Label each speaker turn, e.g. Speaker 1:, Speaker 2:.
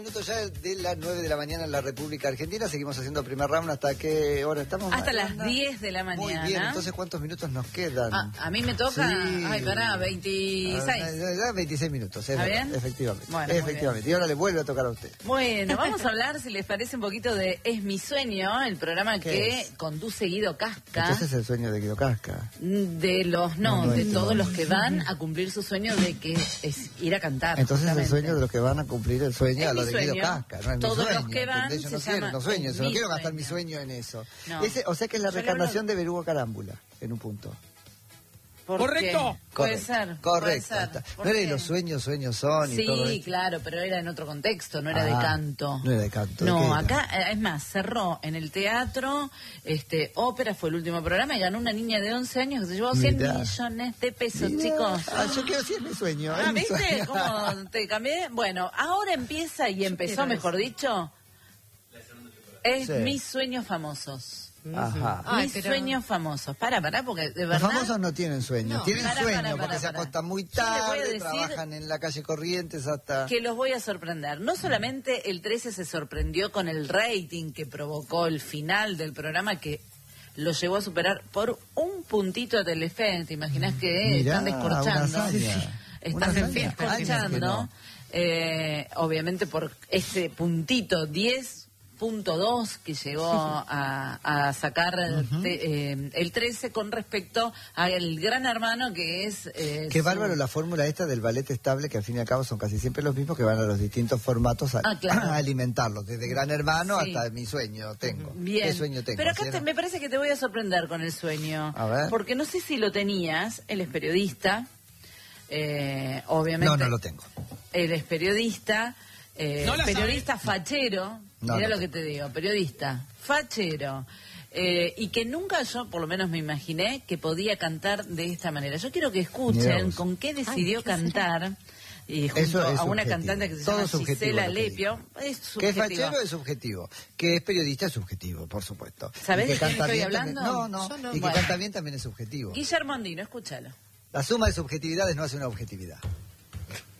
Speaker 1: Minutos ya de las 9 de la mañana en la República Argentina. Seguimos haciendo el primer round. ¿Hasta qué hora estamos?
Speaker 2: Hasta las 10 de la mañana.
Speaker 1: Muy bien, entonces ¿cuántos minutos nos quedan?
Speaker 2: A mí me toca,
Speaker 1: sí.
Speaker 2: ay, pará, 26.
Speaker 1: 26 minutos,
Speaker 2: ¿Está bien?
Speaker 1: efectivamente.
Speaker 2: Bueno,
Speaker 1: efectivamente. Y ahora le vuelve a tocar a usted.
Speaker 2: Bueno, vamos a hablar, si les parece, un poquito de Es mi sueño, el programa que conduce Guido Casca.
Speaker 1: Entonces es el sueño de Guido Casca.
Speaker 2: De todos los que van a cumplir su sueño de que es ir a cantar.
Speaker 1: Entonces es el
Speaker 2: justamente.
Speaker 1: sueño de los que van a cumplir el sueño, a lo de Guido Casca. No es
Speaker 2: Todos
Speaker 1: mi sueño,
Speaker 2: los que van
Speaker 1: yo
Speaker 2: se llama
Speaker 1: no sueño,
Speaker 2: Es
Speaker 1: no
Speaker 2: mi
Speaker 1: quiero gastar
Speaker 2: sueño.
Speaker 1: mi sueño en eso.
Speaker 2: No.
Speaker 1: O sea que es la
Speaker 2: Yo
Speaker 1: reencarnación de Berugo Carámbula, en un punto.
Speaker 2: ¿Por
Speaker 3: ¿Correcto?
Speaker 2: qué? Puede ser.
Speaker 1: Correcto.
Speaker 2: Puede ser.
Speaker 1: No era de los sueños son y todo
Speaker 2: Sí,
Speaker 1: esto.
Speaker 2: claro, pero era en otro contexto, no era de canto.
Speaker 1: No era de canto. ¿de qué
Speaker 2: No,
Speaker 1: era?
Speaker 2: acá, es más, cerró en el teatro, ópera fue el último programa y ganó una niña de 11 años que se llevó 100
Speaker 1: Mirá.
Speaker 2: millones de pesos,
Speaker 1: Mirá.
Speaker 2: chicos.
Speaker 1: Yo quiero decir, es mi sueño. es mi
Speaker 2: ¿Viste
Speaker 1: sueño.
Speaker 2: cómo te cambié? Bueno, ahora empieza y empezó, mejor dicho, es
Speaker 1: Sí.
Speaker 2: Mis Sueños Famosos.
Speaker 1: Ajá.
Speaker 3: Ay,
Speaker 2: Mis
Speaker 3: pero-
Speaker 2: Sueños Famosos. Para, porque de
Speaker 1: Los
Speaker 2: verdad...
Speaker 1: famosos no tienen sueño,
Speaker 2: No,
Speaker 1: tienen
Speaker 2: pará,
Speaker 1: sueño
Speaker 2: pará,
Speaker 1: porque
Speaker 2: pará,
Speaker 1: se
Speaker 2: pará.
Speaker 1: acostan muy
Speaker 2: Yo les voy a
Speaker 1: tarde,
Speaker 2: decir
Speaker 1: trabajan en la calle Corrientes hasta...
Speaker 2: que los voy a sorprender. No solamente el 13 se sorprendió con el rating que provocó el final del programa, que lo llevó a superar por un puntito a Telefe. ¿Te imaginas que
Speaker 1: Mirá,
Speaker 2: están descorchando?
Speaker 1: una hazaña. Una
Speaker 2: Están
Speaker 1: hazaña.
Speaker 2: descorchando.
Speaker 1: Años que
Speaker 2: Obviamente por ese puntito 10.2 que llegó a sacar el 13 con respecto al Gran Hermano que es...
Speaker 1: Qué bárbaro la fórmula esta del ballet estable, que al fin y al cabo son casi siempre los mismos que van a los distintos formatos
Speaker 2: claro.
Speaker 1: a alimentarlos, desde Gran Hermano
Speaker 2: Sí.
Speaker 1: hasta mi sueño tengo.
Speaker 2: Bien.
Speaker 1: ¿Qué sueño tengo?
Speaker 2: Pero acá
Speaker 1: ¿Sí, no?
Speaker 2: me parece que te voy a sorprender con el sueño.
Speaker 1: A ver.
Speaker 2: Porque no sé si lo tenías, él es periodista, obviamente.
Speaker 1: No lo tengo.
Speaker 2: Él es periodista,
Speaker 3: No la
Speaker 2: periodista fachero,
Speaker 1: No,
Speaker 2: mira
Speaker 1: no
Speaker 2: lo que te digo, periodista, fachero. Y que nunca yo, por lo menos me imaginé, que podía cantar de esta manera. Yo quiero que
Speaker 1: Mirá
Speaker 2: escuchen
Speaker 1: vos.
Speaker 2: con qué decidió cantar. Y junto
Speaker 1: Eso es
Speaker 2: a una
Speaker 1: subjetivo.
Speaker 2: cantante que se
Speaker 1: Todo
Speaker 2: llama
Speaker 1: es subjetivo
Speaker 2: Gisela
Speaker 1: lo que
Speaker 2: Lepio. Es
Speaker 1: Que es
Speaker 2: subjetivo.
Speaker 1: fachero es subjetivo, que es periodista es subjetivo, por supuesto.
Speaker 2: ¿Sabés
Speaker 1: Y que
Speaker 2: de quién
Speaker 1: canta
Speaker 2: estoy
Speaker 1: bien
Speaker 2: hablando?
Speaker 1: también- No,
Speaker 2: Yo no.
Speaker 1: y que
Speaker 2: Bueno.
Speaker 1: canta bien también es subjetivo.
Speaker 2: Guillermo Andino, escúchalo.
Speaker 1: La suma de subjetividades no hace una objetividad.